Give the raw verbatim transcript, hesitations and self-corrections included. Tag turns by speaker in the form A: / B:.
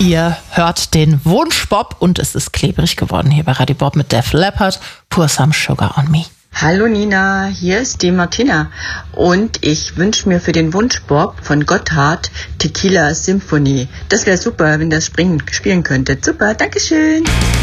A: Ihr hört den Wunschbop und es ist klebrig geworden hier bei Radio Bob mit Def Leppard, Pour Some Sugar on Me.
B: Hallo Nina, hier ist die Martina und ich wünsche mir für den Wunschbop von Gotthard Tequila Symphony. Das wäre super, wenn ihr das springen, spielen könntet. Super, Dankeschön.